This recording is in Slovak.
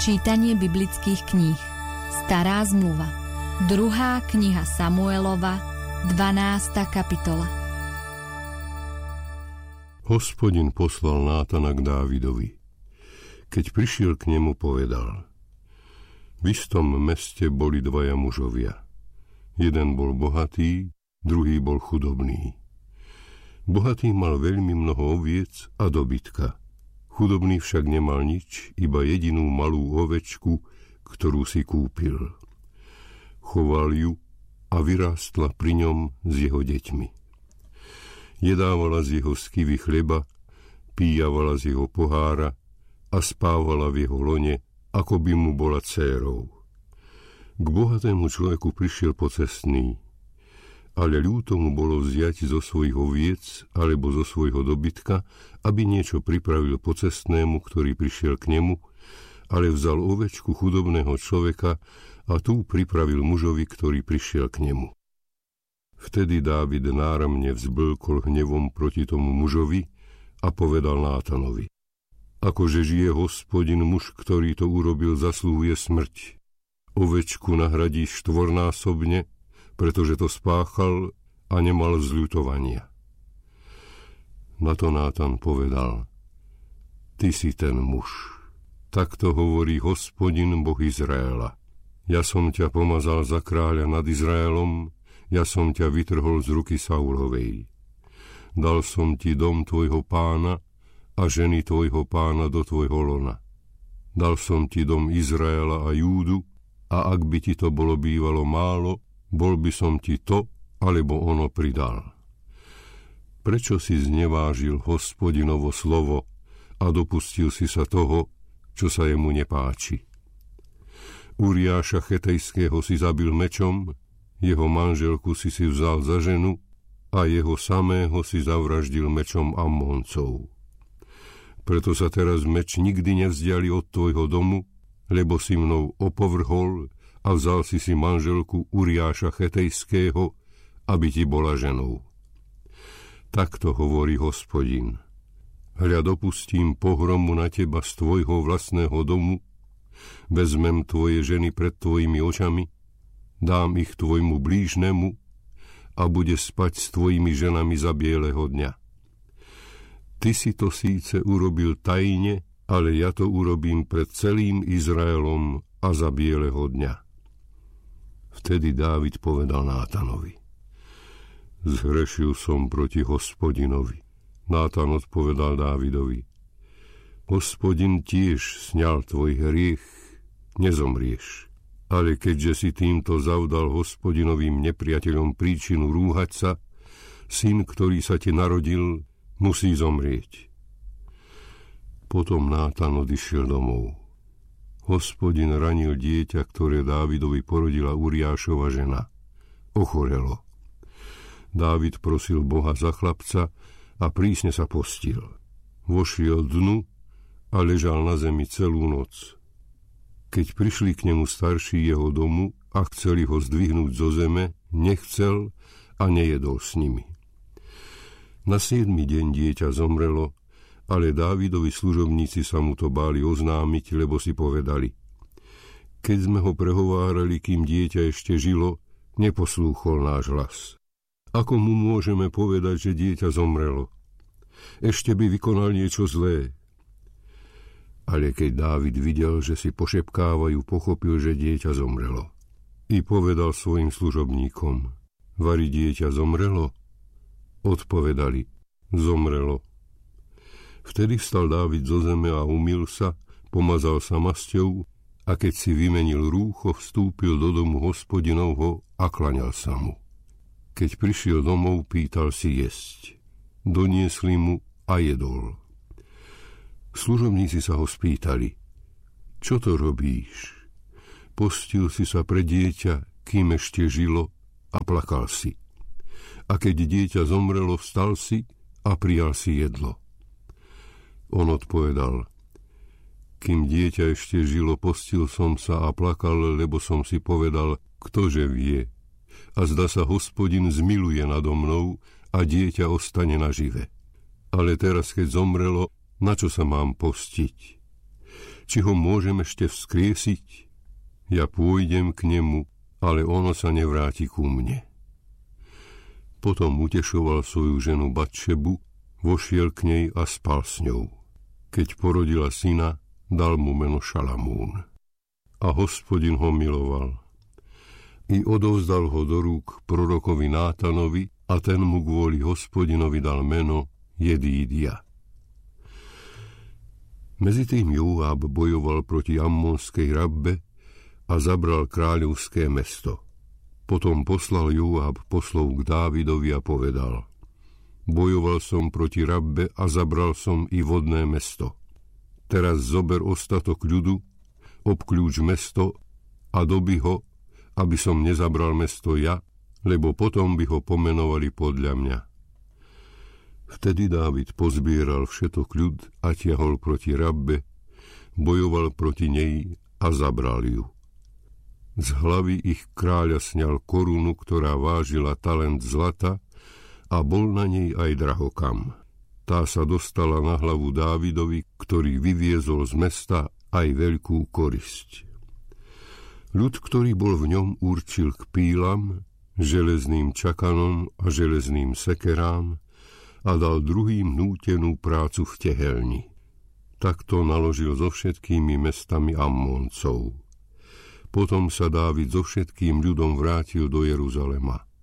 Čítanie biblických kníh. Stará zmluva. 2. kniha Samuelova, 12. kapitola. Hospodin poslal Nátana k Dávidovi. Keď prišiel k nemu, povedal: V istom meste boli dvaja mužovia. Jeden bol bohatý, druhý bol chudobný. Bohatý mal veľmi mnoho oviec a dobytka. Chudobný však nemal nič, iba jedinú malú ovečku, ktorú si kúpil. Choval ju a vyrástla pri ňom s jeho deťmi. Jedávala z jeho skivy chleba, píjavala z jeho pohára a spávala v jeho lone, ako by mu bola dcérou. K bohatému človeku prišiel pocestný, ale ľúto mu bolo vziať zo svojich oviec alebo zo svojho dobytka, aby niečo pripravil pocestnému, ktorý prišiel k nemu, ale vzal ovečku chudobného človeka a tú pripravil mužovi, ktorý prišiel k nemu. Vtedy Dávid náramne vzblkol hnevom proti tomu mužovi a povedal Nátanovi: Akože žije Hospodin, muž, ktorý to urobil, zasluhuje smrť. Ovečku nahradíš štvornásobne, pretože to spáchal a nemal zľutovania. Na to Nátan povedal: Ty si ten muž. Takto hovorí Hospodin, Boh Izraela. Ja som ťa pomazal za kráľa nad Izraelom, ja som ťa vytrhol z ruky Saulovej. Dal som ti dom tvojho pána a ženy tvojho pána do tvojho lona. Dal som ti dom Izraela a Júdu, a ak by ti to bolo bývalo málo, bol by som ti to, alebo ono pridal. Prečo si znevážil Hospodinovo slovo a dopustil si sa toho, čo sa jemu nepáči? Uriáša Chetejského si zabil mečom, jeho manželku si vzal za ženu a jeho samého si zavraždil mečom Ammóncov. Preto sa teraz meč nikdy nevzdiali od tvojho domu, lebo si mnou opovrhol a vzal si manželku Uriáša Chetejského, aby ti bola ženou. Takto hovorí Hospodin: Hľa, dopustím pohromu na teba z tvojho vlastného domu, vezmem tvoje ženy pred tvojimi očami, dám ich tvojmu blížnemu a bude spať s tvojimi ženami za bieleho dňa. Ty si to síce urobil tajne, ale ja to urobím pred celým Izraelom a za bieleho dňa. Vtedy Dávid povedal Nátanovi: Zhrešil som proti Hospodinovi. Nátan odpovedal Dávidovi: Hospodin tiež sňal tvoj hriech, nezomrieš. Ale keďže si týmto zavdal Hospodinovým nepriateľom príčinu rúhať sa, syn, ktorý sa ti narodil, musí zomrieť. Potom Nátan odišiel domov. Hospodin ranil dieťa, ktoré Dávidovi porodila Uriášova žena. Ochorelo. Dávid prosil Boha za chlapca a prísne sa postil. Vošiel dnu a ležal na zemi celú noc. Keď prišli k nemu starší jeho domu a chceli ho zdvihnúť zo zeme, nechcel a nejedol s nimi. Na 7. deň dieťa zomrelo, ale Dávidovi služobníci sa mu to báli oznámiť, lebo si povedali: Keď sme ho prehovárali, kým dieťa ešte žilo, neposlúchol náš hlas. Ako mu môžeme povedať, že dieťa zomrelo? Ešte by vykonal niečo zlé. Ale keď Dávid videl, že si pošepkávajú, pochopil, že dieťa zomrelo. I povedal svojim služobníkom: Vari dieťa zomrelo? Odpovedali: Zomrelo. Vtedy vstal Dávid zo zeme a umyl sa, pomazal sa masťou a keď si vymenil rúcho, vstúpil do domu Hospodinovho a klaňal sa mu. Keď prišiel domov, pýtal si jesť. Doniesli mu a jedol. Služobníci sa ho spýtali: Čo to robíš? Postil si sa pre dieťa, kým ešte žilo, a plakal si. A keď dieťa zomrelo, vstal si a prijal si jedlo. On odpovedal: Kým dieťa ešte žilo, postil som sa a plakal, lebo som si povedal: Ktože vie? A zdá sa, Hospodin zmiluje nado mnou a dieťa ostane nažive. Ale teraz, keď zomrelo, na čo sa mám postiť? či ho môžem ešte vzkriesiť? Ja pôjdem k nemu, ale ono sa nevráti ku mne. Potom utešoval svoju ženu Batšebu, vošiel k nej a spal s ňou. Keď porodila syna, dal mu meno Šalamún. A Hospodin ho miloval. I odovzdal ho do rúk prorokovi Nátanovi a ten mu kvôli Hospodinovi dal meno Jedídia. Mezitým Joáb bojoval proti Ammonskej Rabbe a zabral kráľovské mesto. Potom poslal Joáb poslov k Dávidovi a povedal: Bojoval som proti Rabbe a zabral som i vodné mesto. Teraz zober ostatok ľudu, obkľúč mesto a dobi ho, aby som nezabral mesto ja, lebo potom by ho pomenovali podľa mňa. Vtedy Dávid pozbieral všetok ľud a tiahol proti Rabbe, bojoval proti nej a zabral ju. Z hlavy ich kráľa sňal korunu, ktorá vážila talent zlata, a bol na nej aj drahokam. Tá sa dostala na hlavu Dávidovi, ktorý vyviezol z mesta aj veľkú korisť. Ľud, ktorý bol v ňom, určil k pílam, železným čakanom a železným sekerám a dal druhým nútenú prácu v tehelni. Takto naložil so všetkými mestami Ammóncov. Potom sa Dávid so všetkým ľudom vrátil do Jeruzalema.